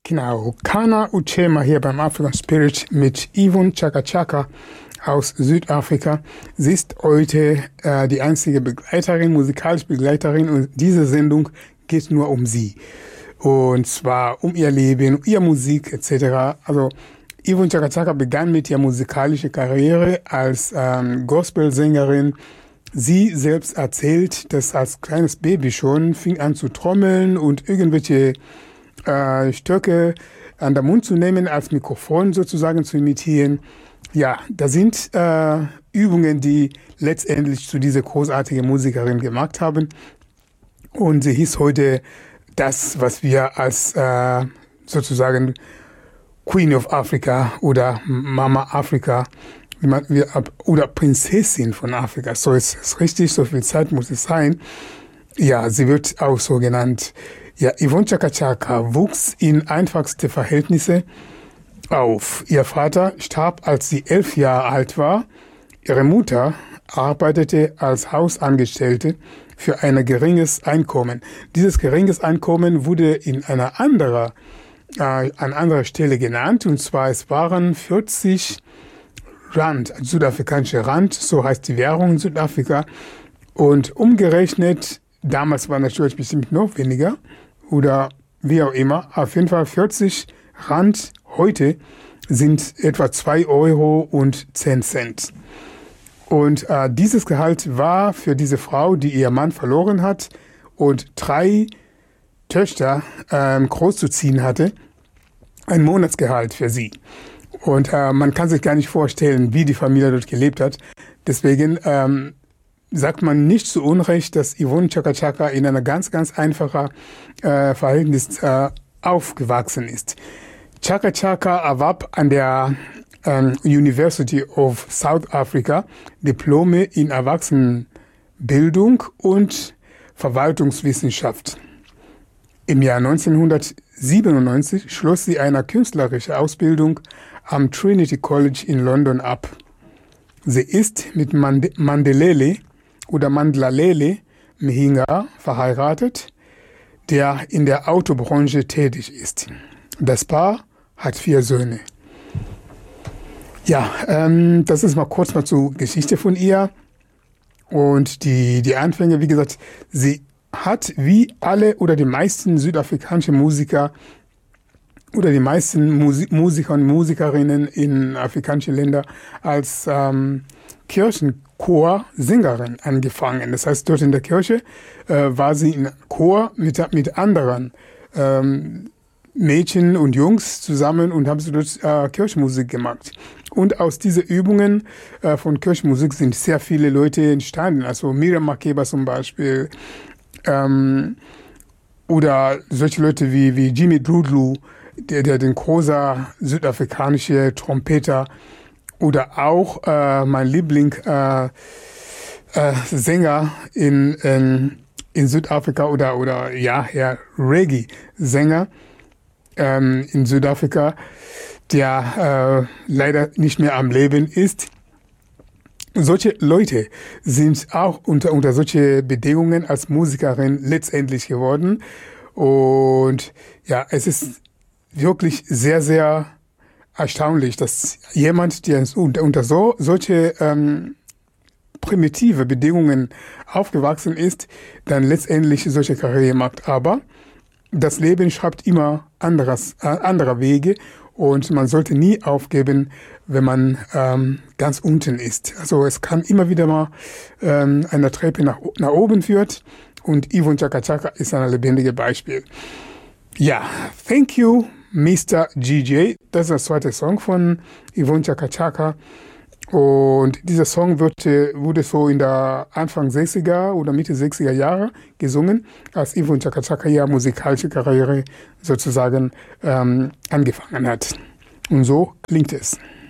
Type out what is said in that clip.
Genau, Kana Uchema hier beim African Spirit mit Yvonne Chaka Chaka aus Südafrika. Sie ist heute die einzige Begleiterin, musikalische Begleiterin, und diese Sendung geht nur um sie. Und zwar um ihr Leben, um ihre Musik etc. Also Yvonne Chaka Chaka begann mit ihrer musikalischen Karriere als Gospelsängerin. Sie selbst erzählt, dass als kleines Baby schon fing an zu trommeln und irgendwelche Stöcke an den Mund zu nehmen, als Mikrofon sozusagen zu imitieren. Ja, das sind Übungen, die letztendlich zu dieser großartigen Musikerin gemacht haben. Und sie hieß heute das, was wir als sozusagen Queen of Africa oder Mama Africa oder Prinzessin von Afrika. So ist es richtig, so viel Zeit muss es sein. Ja, sie wird auch so genannt. Ja, Yvonne Chaka Chaka wuchs in einfachste Verhältnisse auf. Ihr Vater starb, als sie 11 Jahre alt war. Ihre Mutter arbeitete als Hausangestellte für ein geringes Einkommen. Dieses geringes Einkommen wurde an anderer Stelle genannt, und zwar es waren 40 Rand, südafrikanische Rand, so heißt die Währung in Südafrika. Und umgerechnet, damals war natürlich bestimmt noch weniger oder wie auch immer, auf jeden Fall 40 Rand heute sind etwa 2,10 €. Und dieses Gehalt war für diese Frau, die ihr Mann verloren hat und 3 Töchter großzuziehen hatte, ein Monatsgehalt für sie. Und man kann sich gar nicht vorstellen, wie die Familie dort gelebt hat. Deswegen sagt man nicht zu Unrecht, dass Yvonne Chaka Chaka in einer ganz, ganz einfachen Verhältnis aufgewachsen ist. Chaka Chaka erwarb an der University of South Africa Diplome in Erwachsenenbildung und Verwaltungswissenschaft. Im Jahr 1997 schloss sie eine künstlerische Ausbildung am Trinity College in London ab. Sie ist mit Mandlalele Mhinga verheiratet, der in der Autobranche tätig ist. Das Paar hat 4 Söhne. Ja, das ist mal kurz zur Geschichte von ihr. Und die Anfänge, wie gesagt, sie hat wie alle oder die meisten südafrikanischen Musiker oder die meisten Musiker und Musikerinnen in afrikanischen Ländern als Kirchenchor-Sängerin angefangen. Das heißt, dort in der Kirche war sie in Chor mit anderen Mädchen und Jungs zusammen und haben sie dort Kirchenmusik gemacht. Und aus diesen Übungen von Kirchenmusik sind sehr viele Leute entstanden. Also Miriam Makeba zum Beispiel, oder solche Leute wie Jimmy Drudlu, der den großen südafrikanischen Trompeter, oder auch mein Sänger in Südafrika oder Reggae-Sänger in Südafrika, der leider nicht mehr am Leben ist. Solche Leute sind auch unter solche Bedingungen als Musikerin letztendlich geworden. Und ja, es ist wirklich sehr, sehr erstaunlich, dass jemand, der unter solche primitive Bedingungen aufgewachsen ist, dann letztendlich solche Karriere macht. Aber das Leben schreibt immer andere Wege, und man sollte nie aufgeben, wenn man ganz unten ist. Also es kann immer wieder mal eine Treppe nach oben führt, und Yvonne Chaka Chaka ist ein lebendiges Beispiel. Ja, thank you, Mr. GJ. Das ist der zweite Song von Yvonne Chaka Chaka. Und dieser Song wurde so in der Anfang 60er oder Mitte 60er Jahre gesungen, als Yvonne Chaka Chaka ihre musikalische Karriere sozusagen angefangen hat. Und so klingt es.